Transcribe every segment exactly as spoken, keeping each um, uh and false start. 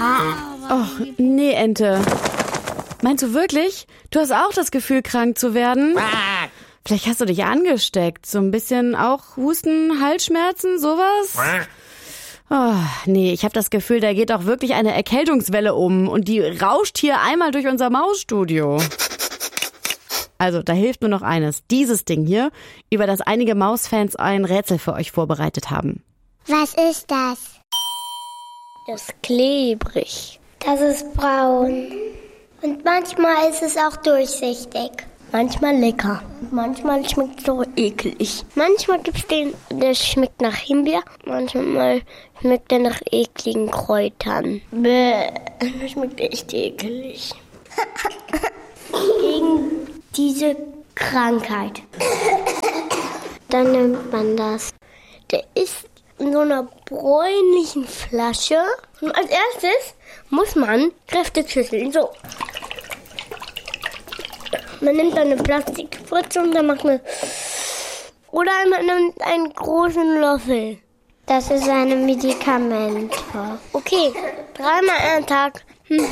Och, nee, Ente. Meinst du wirklich? Du hast auch das Gefühl, krank zu werden? Vielleicht hast du dich angesteckt. So ein bisschen auch Husten, Halsschmerzen, sowas? Oh, nee, ich habe das Gefühl, da geht auch wirklich eine Erkältungswelle um und die rauscht hier einmal durch unser Mausstudio. Also, da hilft nur noch eines. Dieses Ding hier, über das einige Mausfans ein Rätsel für euch vorbereitet haben. Was ist das? Das ist klebrig. Das ist braun. Und manchmal ist es auch durchsichtig. Manchmal lecker. Manchmal schmeckt es so eklig. Manchmal gibt es den, der schmeckt nach Himbeer. Manchmal schmeckt der nach ekligen Kräutern. Bäh, das schmeckt echt eklig. Gegen diese Krankheit. Dann nimmt man das. Der ist in so einer bräunlichen Flasche. Und als erstes muss man Kräfte schütteln. So. Man nimmt dann eine Plastikspritze und dann macht man... Oder man nimmt einen großen Löffel. Das ist ein Medikament. Okay, dreimal am Tag.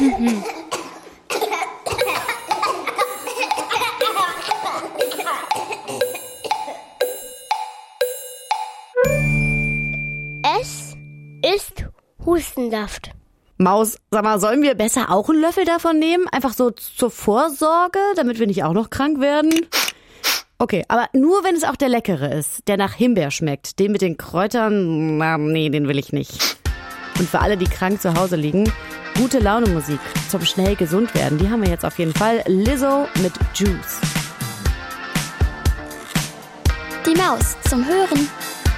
Es ist Hustensaft. Maus, sag mal, sollen wir besser auch einen Löffel davon nehmen? Einfach so zur Vorsorge, damit wir nicht auch noch krank werden? Okay, aber nur wenn es auch der leckere ist, der nach Himbeer schmeckt. Den mit den Kräutern, na, nee, den will ich nicht. Und für alle, die krank zu Hause liegen, gute Laune Musik zum schnell gesund werden, die haben wir jetzt auf jeden Fall. Lizzo mit Juice. Die Maus zum Hören